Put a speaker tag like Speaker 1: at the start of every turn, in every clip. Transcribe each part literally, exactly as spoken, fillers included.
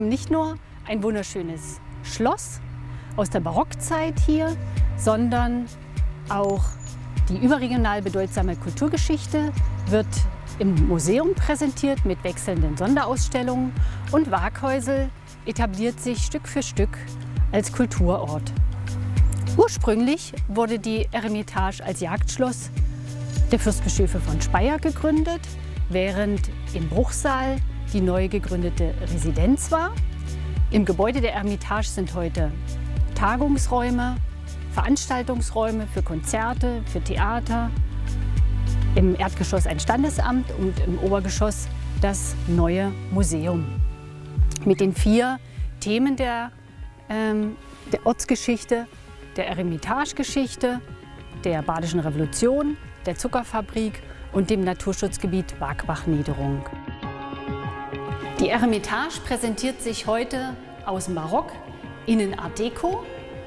Speaker 1: Nicht nur ein wunderschönes Schloss aus der Barockzeit hier, sondern auch die überregional bedeutsame Kulturgeschichte wird im Museum präsentiert mit wechselnden Sonderausstellungen, und Waaghäusel etabliert sich Stück für Stück als Kulturort. Ursprünglich wurde die Eremitage als Jagdschloss der Fürstbischöfe von Speyer gegründet, während im Bruchsal die neu gegründete Residenz war. Im Gebäude der Eremitage sind heute Tagungsräume, Veranstaltungsräume für Konzerte, für Theater, im Erdgeschoss ein Standesamt und im Obergeschoss das neue Museum. Mit den vier Themen der, ähm, der Ortsgeschichte, der Eremitagegeschichte, der Badischen Revolution, der Zuckerfabrik und dem Naturschutzgebiet Wagbach-Niederung. Die Eremitage präsentiert sich heute aus dem Barock, innen Art Deco.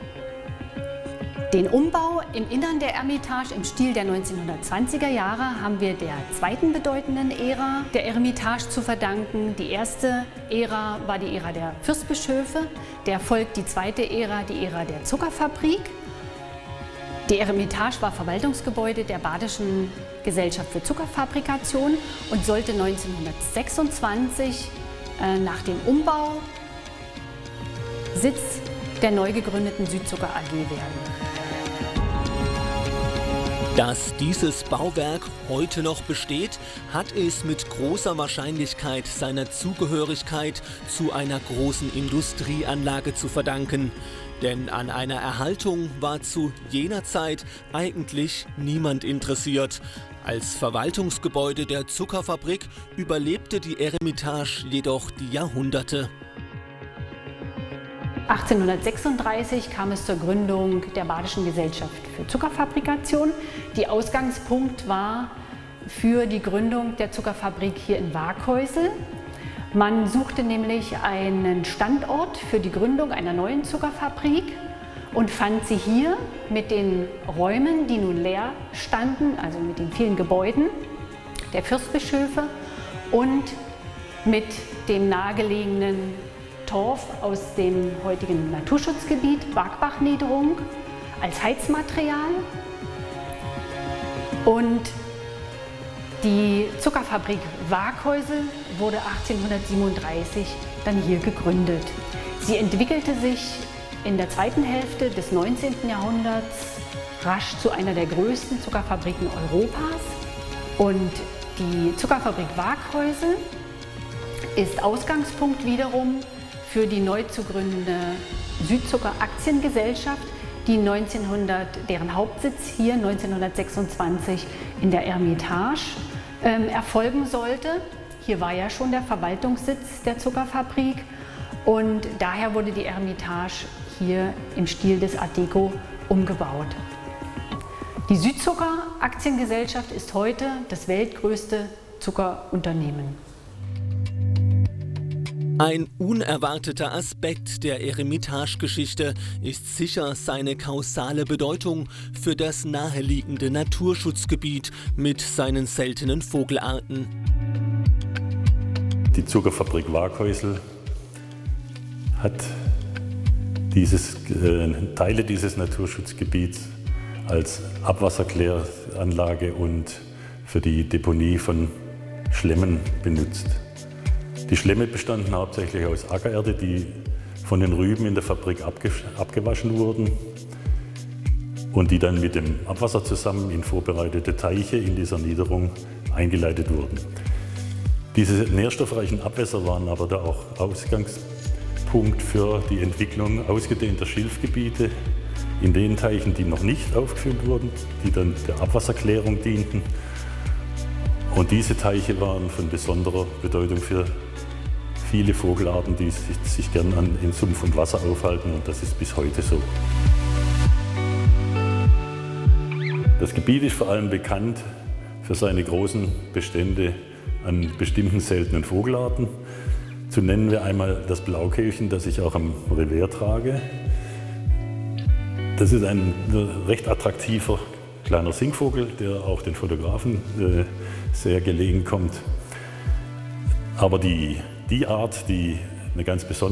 Speaker 1: Den Umbau im Innern der Eremitage im Stil der neunzehnhundertzwanziger Jahre haben wir der zweiten bedeutenden Ära der Eremitage zu verdanken. Die erste Ära war die Ära der Fürstbischöfe, der folgt die zweite Ära, die Ära der Zuckerfabrik. Die Eremitage war Verwaltungsgebäude der Badischen Gesellschaft für Zuckerfabrikation und sollte neunzehnhundertsechsundzwanzig äh, nach dem Umbau Sitz der neu gegründeten Südzucker A G werden.
Speaker 2: Dass dieses Bauwerk heute noch besteht, hat es mit großer Wahrscheinlichkeit seiner Zugehörigkeit zu einer großen Industrieanlage zu verdanken. Denn an einer Erhaltung war zu jener Zeit eigentlich niemand interessiert. Als Verwaltungsgebäude der Zuckerfabrik überlebte die Eremitage jedoch die Jahrhunderte.
Speaker 1: achtzehnhundertsechsunddreißig kam es zur Gründung der Badischen Gesellschaft für Zuckerfabrikation. Die Ausgangspunkt war für die Gründung der Zuckerfabrik hier in Waaghäusel. Man suchte nämlich einen Standort für die Gründung einer neuen Zuckerfabrik und fand sie hier mit den Räumen, die nun leer standen, also mit den vielen Gebäuden der Fürstbischöfe und mit dem nahegelegenen Torf aus dem heutigen Naturschutzgebiet Wagbach-Niederung als Heizmaterial. Und die Zuckerfabrik Waaghäusel wurde achtzehnhundertsiebenunddreißig dann hier gegründet. Sie entwickelte sich in der zweiten Hälfte des neunzehnten Jahrhunderts rasch zu einer der größten Zuckerfabriken Europas. Und die Zuckerfabrik Waaghäusel ist Ausgangspunkt wiederum für die neu zu gründende Südzucker Aktiengesellschaft, die neunzehnhundert, deren Hauptsitz hier neunzehnhundertsechsundzwanzig in der Eremitage ähm, erfolgen sollte. Hier war ja schon der Verwaltungssitz der Zuckerfabrik und daher wurde die Eremitage hier im Stil des Art Deco umgebaut. Die Südzucker Aktiengesellschaft ist heute das weltgrößte Zuckerunternehmen.
Speaker 2: Ein unerwarteter Aspekt der Eremitage-Geschichte ist sicher seine kausale Bedeutung für das naheliegende Naturschutzgebiet mit seinen seltenen Vogelarten.
Speaker 3: Die Zuckerfabrik Waaghäusel hat dieses, äh, Teile dieses Naturschutzgebiets als Abwasserkläranlage und für die Deponie von Schlemmen benutzt. Die Schlemme bestanden hauptsächlich aus Ackererde, die von den Rüben in der Fabrik abgewaschen wurden und die dann mit dem Abwasser zusammen in vorbereitete Teiche in dieser Niederung eingeleitet wurden. Diese nährstoffreichen Abwässer waren aber da auch Ausgangspunkt für die Entwicklung ausgedehnter Schilfgebiete in den Teichen, die noch nicht aufgefüllt wurden, die dann der Abwasserklärung dienten. Und diese Teiche waren von besonderer Bedeutung für viele Vogelarten, die sich, sich gern an, in Sumpf und Wasser aufhalten, und das ist bis heute so. Das Gebiet ist vor allem bekannt für seine großen Bestände an bestimmten seltenen Vogelarten. Zu nennen wir einmal das Blaukehlchen, das ich auch am Revers trage. Das ist ein recht attraktiver kleiner Singvogel, der auch den Fotografen äh, sehr gelegen kommt. Aber die, die Art, die eine ganz besondere